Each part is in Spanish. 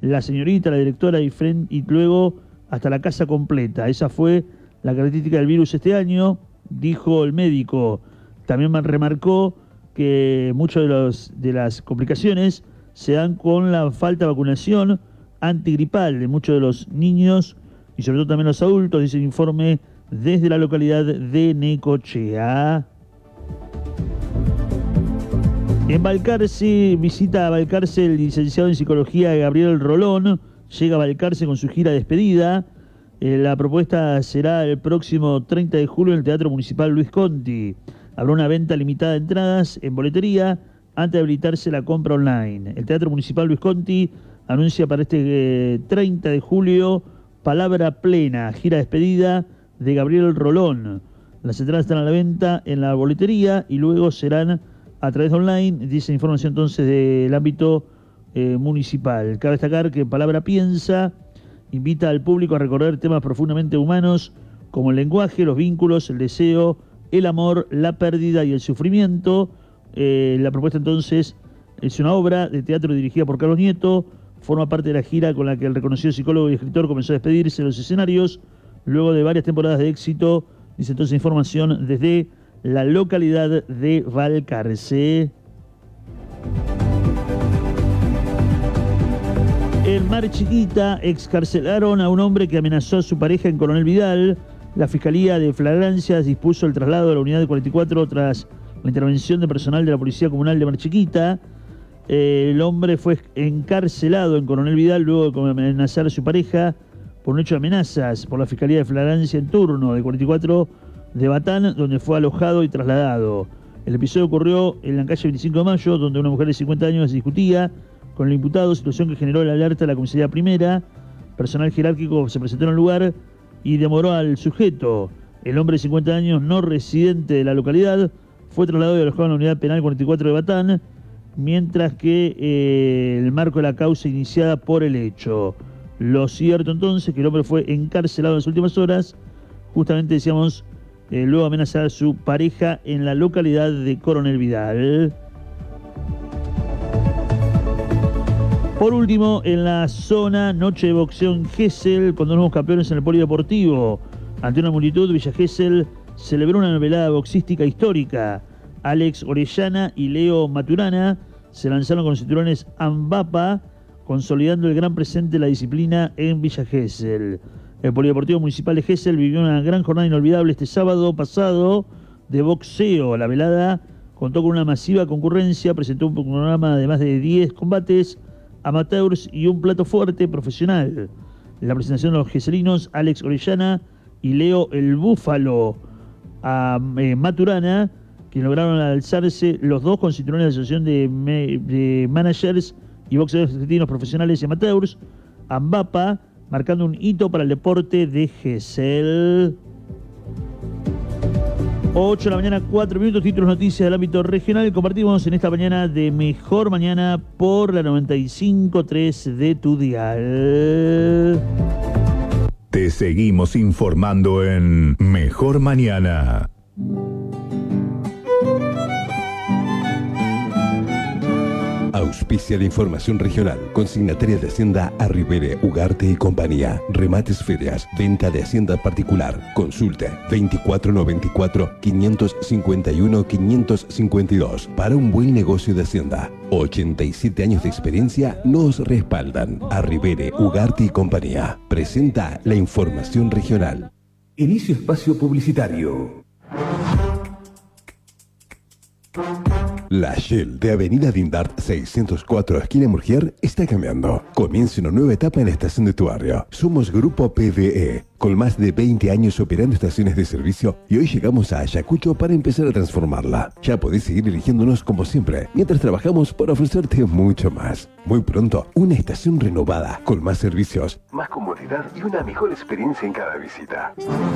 la señorita, la directora y luego hasta la casa completa. Esa fue la característica del virus este año, dijo el médico. También remarcó que muchas de las complicaciones se dan con la falta de vacunación antigripal de muchos de los niños y sobre todo también los adultos, dice el informe desde la localidad de Necochea. En Balcarce, visita a Balcarce el licenciado en psicología Gabriel Rolón. Llega a Balcarce con su gira de despedida. La propuesta será el próximo 30 de julio en el Teatro Municipal Luis Conti. Habrá una venta limitada de entradas en boletería antes de habilitarse la compra online. El Teatro Municipal Luis Conti anuncia para este 30 de julio Palabra Plena, gira de despedida de Gabriel Rolón. Las entradas están a la venta en la boletería y luego serán a través de online, dice información entonces del ámbito municipal. Cabe destacar que Palabra Piensa invita al público a recorrer temas profundamente humanos como el lenguaje, los vínculos, el deseo, el amor, la pérdida y el sufrimiento. La propuesta entonces es una obra de teatro dirigida por Carlos Nieto, forma parte de la gira con la que el reconocido psicólogo y escritor comenzó a despedirse de los escenarios luego de varias temporadas de éxito, dice entonces información desde la localidad de Balcarce. En Mar Chiquita excarcelaron a un hombre que amenazó a su pareja en Coronel Vidal. La Fiscalía de Flagrancias dispuso el traslado de la unidad de 44 tras la intervención de personal de la Policía Comunal de Mar Chiquita. El hombre fue encarcelado en Coronel Vidal luego de amenazar a su pareja por un hecho de amenazas por la Fiscalía de Flagrancia en turno de 44 de Batán, donde fue alojado y trasladado. El episodio ocurrió en la calle 25 de Mayo, donde una mujer de 50 años se discutía con el imputado, situación que generó la alerta de la comisaría primera. Personal jerárquico se presentó en el lugar y demoró al sujeto. El hombre de 50 años, no residente de la localidad, fue trasladado y alojado en la unidad penal 44 de Batán, mientras que el marco de la causa iniciada por el hecho. Lo cierto entonces que el hombre fue encarcelado en las últimas horas, justamente decíamos, luego de amenazar a su pareja en la localidad de Coronel Vidal. Por último, en la zona, noche de boxeo en Gesell, con dos nuevos campeones en el polideportivo. Ante una multitud, Villa Gesell celebró una velada boxística histórica. Alex Orellana y Leo Maturana se lanzaron con los cinturones Ambapa, consolidando el gran presente de la disciplina en Villa Gesell. El Polideportivo Municipal de Gesell vivió una gran jornada inolvidable este sábado pasado de boxeo. La velada contó con una masiva concurrencia, presentó un programa de más de 10 combates, amateurs y un plato fuerte profesional. La presentación de los geselinos Alex Orellana y Leo el Búfalo a Maturana, que lograron alzarse los dos con cinturones de asociación de managers y boxeadores argentinos profesionales y amateurs, Ambapa, marcando un hito para el deporte de Gesell. 8 de la mañana, 4 minutos, títulos, noticias del ámbito regional. Compartimos en esta mañana de Mejor Mañana por la 95.3 de tu dial. Te seguimos informando en Mejor Mañana. Auspicia la información regional. Consignataria de Hacienda Arribere, Ugarte y Compañía. Remates, ferias, venta de hacienda particular. Consulte 2494-551-552. Para un buen negocio de Hacienda. 87 años de experiencia nos respaldan. Arribere, Ugarte y Compañía. Presenta la información regional. Inicio espacio publicitario. La Shell de Avenida Dindart 604, esquina Murgier, está cambiando. Comienza una nueva etapa en la estación de tu barrio. Somos Grupo PVE, con más de 20 años operando estaciones de servicio, y hoy llegamos a Ayacucho para empezar a transformarla. Ya podés seguir eligiéndonos como siempre, mientras trabajamos para ofrecerte mucho más. Muy pronto, una estación renovada, con más servicios, Más comodidad y una mejor experiencia en cada visita.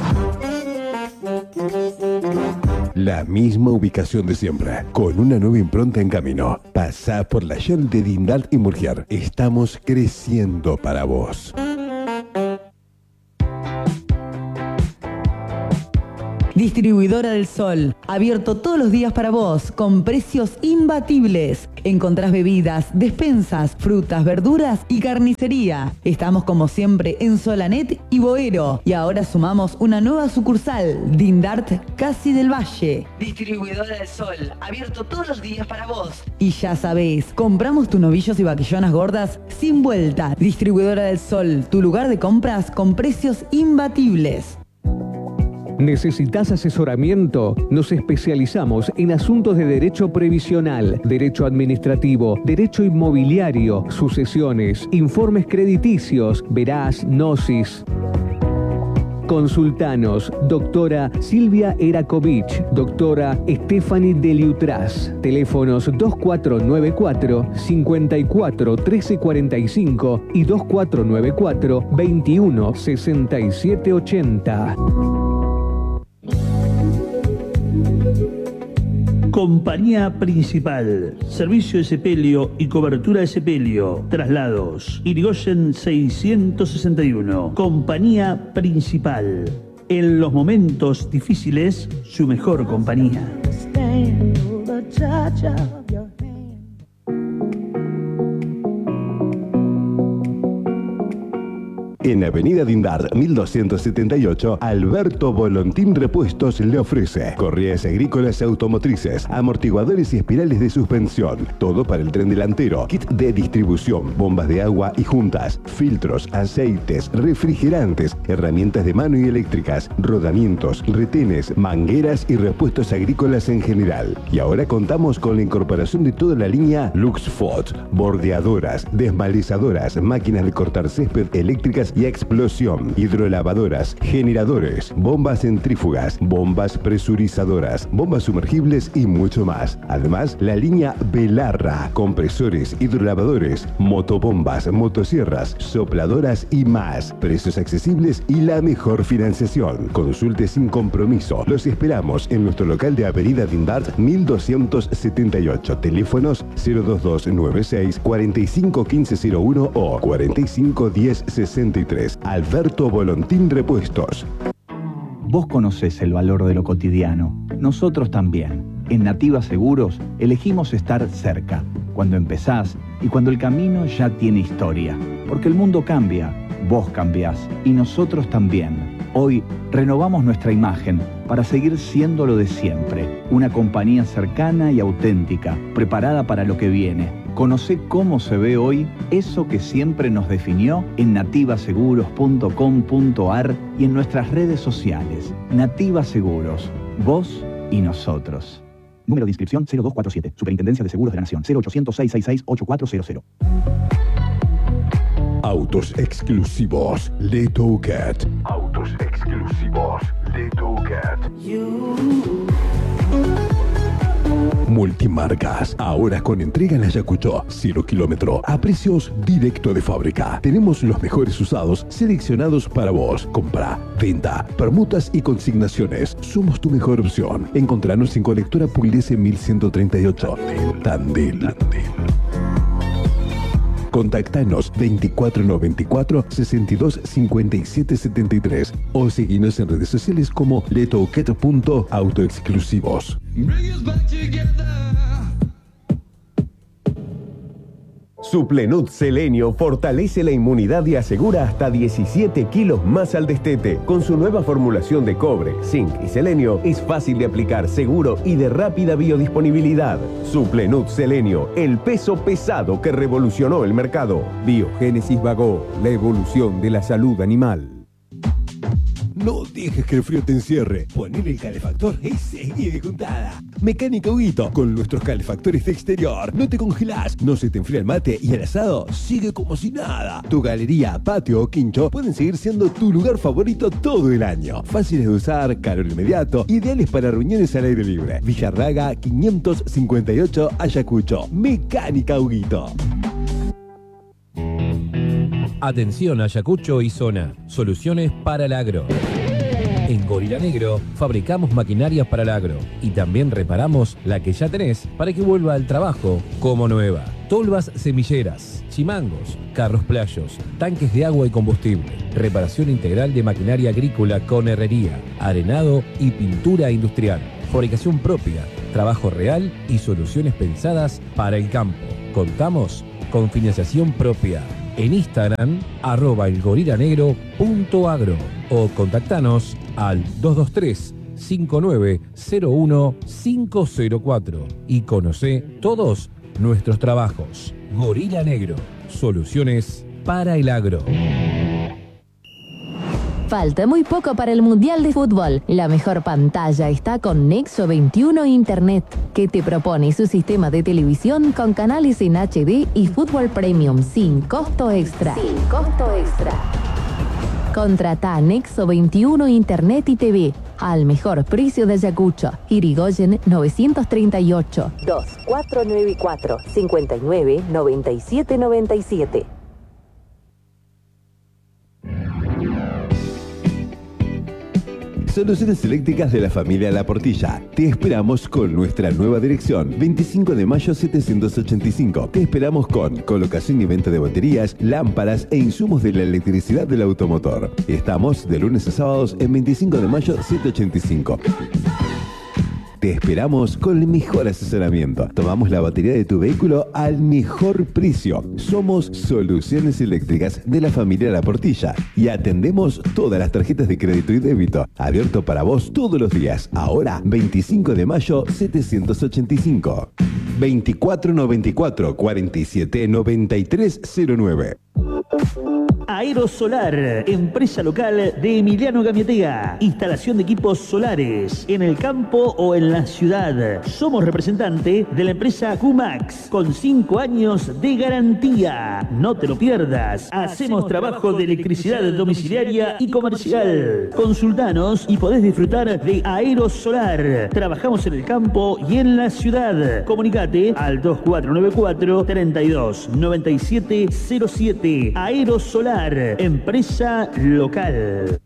la misma ubicación de siempre, con una nueva impronta en camino. Pasá por la Shell de Dindart y Murgier. Estamos creciendo para vos. Distribuidora del Sol, abierto todos los días para vos, con precios imbatibles. Encontrás bebidas, despensas, frutas, verduras y carnicería. Estamos como siempre en Solanet y Boero. Y ahora sumamos una nueva sucursal, Dindart Casi del Valle. Distribuidora del Sol, abierto todos los días para vos. Y ya sabés, compramos tus novillos y vaquillonas gordas sin vuelta. Distribuidora del Sol, tu lugar de compras con precios imbatibles. ¿Necesitas asesoramiento? Nos especializamos en asuntos de derecho previsional, derecho administrativo, derecho inmobiliario, sucesiones, informes crediticios, verás, gnosis. Consultanos, doctora Silvia Erakovich, doctora Stephanie Deliutras. Teléfonos 2494 54 13 45 y 2494 21 67 80. Compañía Principal, servicio de sepelio y cobertura de sepelio, traslados, Irigoyen 661. Compañía Principal, en los momentos difíciles, su mejor compañía. En Avenida Dindart, 1278, Alberto Volontín Repuestos le ofrece correas agrícolas automotrices, amortiguadores y espirales de suspensión, todo para el tren delantero, kit de distribución, bombas de agua y juntas, filtros, aceites, refrigerantes, herramientas de mano y eléctricas, rodamientos, retenes, mangueras y repuestos agrícolas en general. Y ahora contamos con la incorporación de toda la línea Luxfoot, bordeadoras, desmalizadoras, máquinas de cortar césped eléctricas y explosión, hidrolavadoras, generadores, bombas centrífugas, bombas presurizadoras, bombas sumergibles y mucho más. Además, la línea Belarra, compresores, hidrolavadores, motobombas, motosierras, sopladoras y más. Precios accesibles y la mejor financiación. Consulte sin compromiso. Los esperamos en nuestro local de Avenida Dindart 1278. Teléfonos 02296 451501 o 451063. Alberto Volontín Repuestos. Vos conocés el valor de lo cotidiano. Nosotros también. En Nativa Seguros elegimos estar cerca, cuando empezás y cuando el camino ya tiene historia. Porque el mundo cambia, vos cambiás y nosotros también. Hoy renovamos nuestra imagen para seguir siendo lo de siempre. Una compañía cercana y auténtica, preparada para lo que viene. Conocé cómo se ve hoy eso que siempre nos definió en nativaseguros.com.ar y en nuestras redes sociales. Nativa Seguros, vos y nosotros. Número de inscripción 0247. Superintendencia de Seguros de la Nación. 0800-666-8400. Autos exclusivos Letouquet. Autos exclusivos Letouquet. Multimarcas, ahora con entrega en Ayacucho, 0 kilómetro, a precios directo de fábrica. Tenemos los mejores usados seleccionados para vos. Compra, venta, permutas y consignaciones. Somos tu mejor opción. Encontranos en Colectora Pugliese 1138. Tandil. Contactanos 2494-625773 o seguinos en redes sociales como letouquet.autoexclusivos. Suplenut Selenio fortalece la inmunidad y asegura hasta 17 kilos más al destete. Con su nueva formulación de cobre, zinc y selenio, es fácil de aplicar, seguro y de rápida biodisponibilidad. Suplenut Selenio, el peso pesado que revolucionó el mercado. Biogénesis Vagó, la evolución de la salud animal. No dejes que el frío te encierre. Ponele el calefactor y seguí de juntada. Mecánica Huguito. Con nuestros calefactores de exterior no te congelás, no se te enfría el mate y el asado sigue como si nada. Tu galería, patio o quincho pueden seguir siendo tu lugar favorito todo el año. Fáciles de usar, calor inmediato, ideales para reuniones al aire libre. Villarraga 558 Ayacucho. Mecánica Huguito. Atención Ayacucho y zona. Soluciones para el agro. En Gorila Negro fabricamos maquinarias para el agro y también reparamos la que ya tenés para que vuelva al trabajo como nueva. Tolvas semilleras, chimangos, carros playos, tanques de agua y combustible, reparación integral de maquinaria agrícola con herrería, arenado y pintura industrial, fabricación propia, trabajo real y soluciones pensadas para el campo. Contamos con financiación propia. En Instagram, @elgorilanegro.agro o contactanos al 223-5901-504 y conoce todos nuestros trabajos. Gorila Negro, soluciones para el agro. Falta muy poco para el Mundial de Fútbol. La mejor pantalla está con Nexo 21 Internet, que te propone su sistema de televisión con canales en HD y fútbol premium sin costo extra. Contrata Nexo 21 Internet y TV al mejor precio de Ayacucho. Irigoyen 938 2494 59 97 97. Soluciones eléctricas de la familia La Portilla. Te esperamos con nuestra nueva dirección, 25 de mayo 785. Te esperamos con colocación y venta de baterías, lámparas e insumos de la electricidad del automotor. Estamos de lunes a sábados en 25 de mayo 785. Te esperamos con el mejor asesoramiento. Tomamos la batería de tu vehículo al mejor precio. Somos Soluciones Eléctricas de la familia La Portilla y atendemos todas las tarjetas de crédito y débito. Abierto para vos todos los días. Ahora, 25 de mayo 785. 2494 47 9309. Aerosolar, empresa local de Emiliano Gamiatea. Instalación de equipos solares en el campo o en la ciudad. Somos representante de la empresa Cumax con 5 años de garantía. No te lo pierdas. Hacemos trabajo de electricidad domiciliaria y comercial. Consultanos y podés disfrutar de Aerosolar. Trabajamos en el campo y en la ciudad. Comunicate al 2494 32 97 07. Aerosolar, empresa local.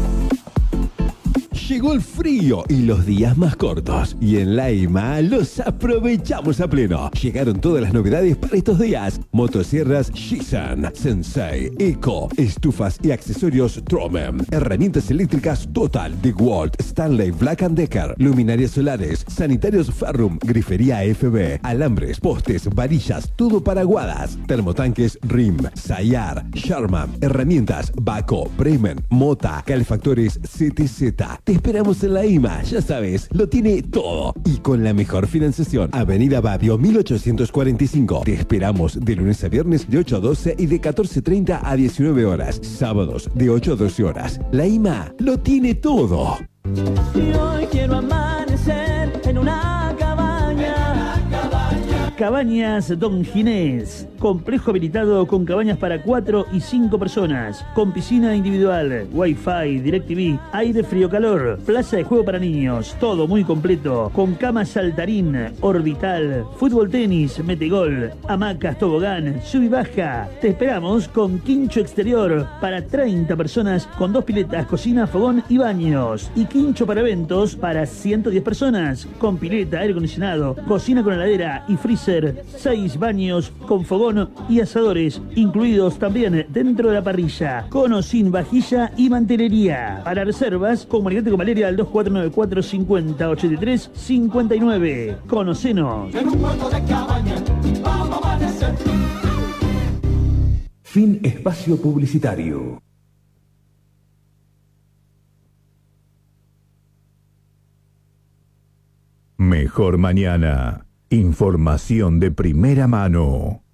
Llegó el frío y los días más cortos. Y en Laima los aprovechamos a pleno. Llegaron todas las novedades para estos días. Motosierras Shisan, Sensei, Eco, estufas y accesorios Tromem. Herramientas eléctricas Total, DeWalt, Stanley, Black & Decker. Luminarias solares, sanitarios Ferrum, grifería FB, alambres, postes, varillas, todo para aguadas. Termotanques RIM, Sayar, Sharman. Herramientas Baco, Bremen, Mota, calefactores CTZ. Te esperamos en la IMA, ya sabes, lo tiene todo. Y con la mejor financiación. Avenida Babio 1845. Te esperamos de lunes a viernes de 8 a 12 y de 14:30 a 19 horas. Sábados de 8 a 12 horas. La IMA lo tiene todo. Y hoy quiero amanecer en una cabaña. Cabañas Don Ginés, complejo habilitado con cabañas para 4 y 5 personas, con piscina individual, wifi, DirecTV, aire frío calor, plaza de juego para niños, todo muy completo, con cama saltarín, orbital, fútbol tenis, metegol, hamacas, tobogán, sub y baja. Te esperamos con quincho exterior para 30 personas con 2 piletas, cocina, fogón y baños, y quincho para eventos para 110 personas, con pileta, aire acondicionado, cocina con heladera y freezer, 6 baños con fogón y asadores, incluidos también dentro de la parrilla, con o sin vajilla y mantelería. Para reservas, comunicate con Valeria al 2494 50 83 59. Conocenos. Fin espacio publicitario. Mejor mañana. Información de primera mano.